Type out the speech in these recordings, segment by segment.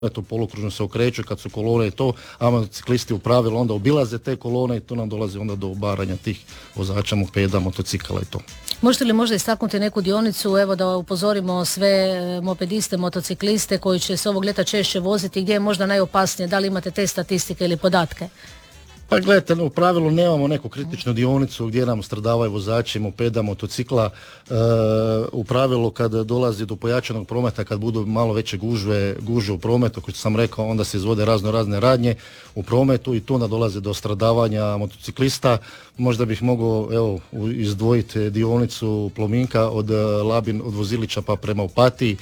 eto polukružno se okreću kad su kolone i to, a motociklisti u pravilu onda obilaze te kolone i to nam dolazi onda do obaranja tih vozača mopeda, motocikala i to. Možete li možda istaknuti neku dionicu, evo da upozorimo sve mopediste, motocikliste koji će se ovog ljeta češće voziti, gdje je možda najopasnije, da li imate te statistike ili podatke? Pa gledajte, u pravilu nemamo neku kritičnu dionicu gdje nam stradavaju vozači mopeda, motocikla. U pravilu kad dolazi do pojačanog prometa, kad budu malo veće gužve u prometu, kao što sam rekao, onda se izvode razne radnje u prometu i tu onda dolazi do stradavanja motociklista. Možda bih mogao izdvojiti dionicu Plominka od Labin, od Vozilića pa prema Opatiji,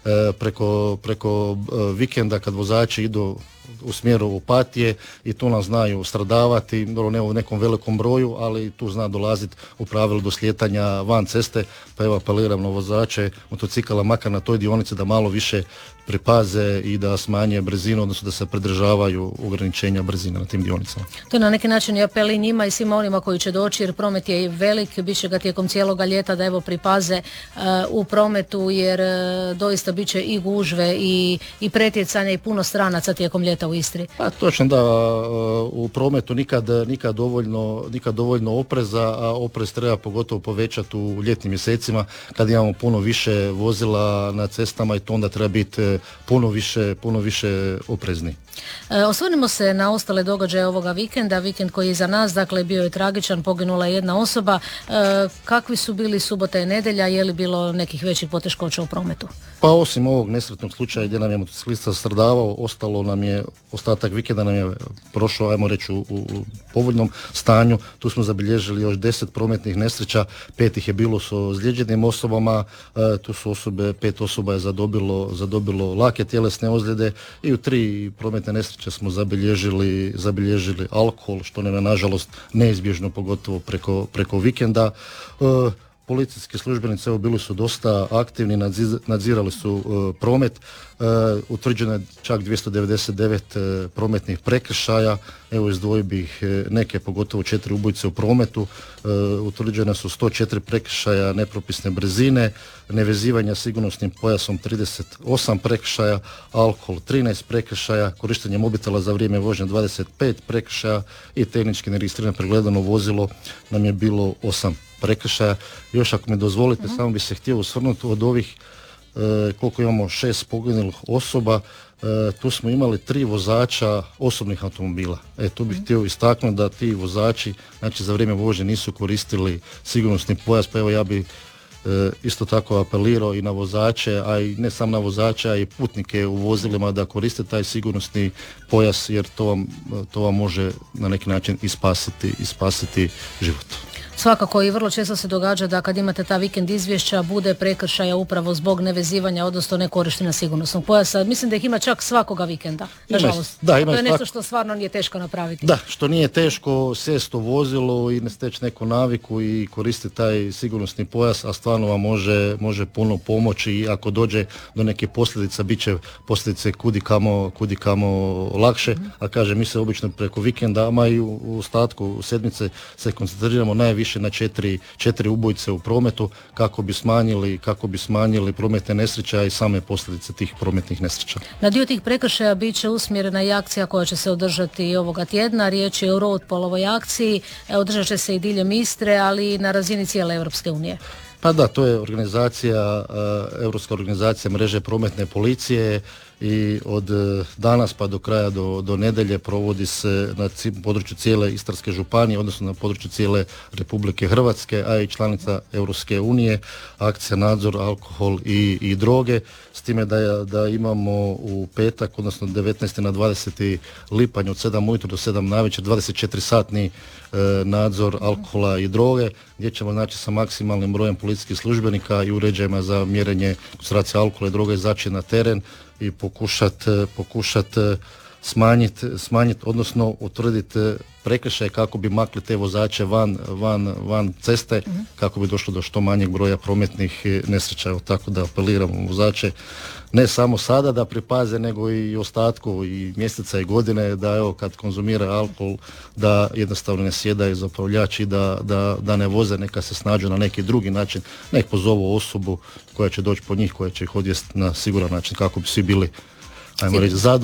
preko vikenda kad vozači idu u smjeru Opatije i tu nam znaju stradavati, ne u nekom velikom broju, ali tu zna dolaziti u pravilu do slijetanja van ceste, pa evo apeliram na vozače motocikala makar na toj dionici da malo više pripaze i da smanje brzinu, odnosno da se pridržavaju ograničenja brzine na tim dionicama. To je na neki način i apel i njima i svima onima koji će doći, jer promet je i velik, bit će ga tijekom cijeloga ljeta da evo pripaze u prometu, jer doista bit će i gužve i pretjecanja i puno stranaca tijekom ljeta u Istri. Pa točno da, u prometu nikad dovoljno opreza, a oprez treba pogotovo povećati u ljetnim mjesecima kad imamo puno više vozila na cestama i to onda treba biti puno više oprezni. Osvrnimo se na ostale događaje ovoga vikenda, vikend koji je iza nas, dakle bio je tragičan, poginula je jedna osoba. Kakvi su bili subota i nedjelja, je li bilo nekih većih poteškoća u prometu? Pa osim ovog nesretnog slučaja gdje nam je motociklista stradavao, ostatak vikenda nam je prošao, ajmo reći, u povoljnom stanju. Tu smo zabilježili još 10 prometnih nesreća, 5 ih je bilo sa ozlijeđenim osobama, tu su 5 osoba je zadobilo lake tjelesne ozljede i u 3 prometne nesreće smo zabilježili alkohol, što nam je nažalost neizbježno, pogotovo preko vikenda. Policijski službenici bili su dosta aktivni, nadzirali su promet, utvrđeno je čak 299 prometnih prekršaja, evo izdvojio bih neke, pogotovo 4 ubojice u prometu, utvrđene su 104 prekršaja nepropisne brzine, nevezivanja sigurnosnim pojasom 38 prekršaja, alkohol 13 prekršaja, korištenje mobitela za vrijeme vožnje 25 prekršaja i tehnički neregistrirano pregledano vozilo nam je bilo 8 prekršaja. Još ako mi dozvolite, samo bi se htio osvrnuti od ovih koliko imamo 6 poginulih osoba, tu smo imali 3 vozača osobnih automobila. Tu bih htio istaknuti da ti vozači, znači za vrijeme vožnje nisu koristili sigurnosni pojas, pa evo ja bih isto tako apelirao i na vozače, a i ne samo na vozače, a i putnike u vozilima da koriste taj sigurnosni pojas, jer to vam može na neki način i spasiti život. Svakako i vrlo često se događa da kad imate ta vikend izvješća bude prekršaja upravo zbog nevezivanja, odnosno nekorištenja sigurnosnog pojasa. Mislim da ih ima čak svakoga vikenda, nažalost. To je nešto što stvarno nije teško napraviti. Da, što nije teško sjesti u vozilo i ne steći neku naviku i koristiti taj sigurnosni pojas, a stvarno vam može puno pomoći i ako dođe do neke posljedica, bit će posljedice kudi kamo lakše, a kažem, mi se obično preko vikenda, a i u ostatku sedmice se koncentriramo najviše na 4 ubojice u prometu kako bi smanjili prometne nesreće, a i same posljedice tih prometnih nesreća. Na dio tih prekršaja bit će usmjerena i akcija koja će se održati ovoga tjedna. Riječ je o road polovoj akciji, održat će se i diljem Istre, ali i na razini cijele Europske unije. Pa da, to je Europska organizacija mreže prometne policije i od danas pa do kraja do nedjelje provodi se na području cijele Istarske županije, odnosno na području cijele Republike Hrvatske, a i članica Europske unije, akcija nadzor, alkohol i droge, s time da imamo u petak, odnosno 19. na 20. lipanj od 7 ujutro do 7 navečer 24-satni nadzor alkohola i droge, gdje ćemo znači sa maksimalnim brojem policijskih službenika i uređajima za mjerenje koncentracije alkohola i droge izaći na teren i pokušat smanjiti, odnosno utvrditi prekršaje kako bi makli te vozače van ceste, kako bi došlo do što manjeg broja prometnih nesreća. Tako da apeliramo vozače ne samo sada da pripaze, nego i ostatku i mjeseca i godine, da evo kad konzumira alkohol da jednostavno ne sjedaju za upravljač i da ne voze, neka se snađu na neki drugi način, nek pozovu osobu koja će doći po njih, koja će ih odvesti na siguran način kako bi svi bili ajmo reći,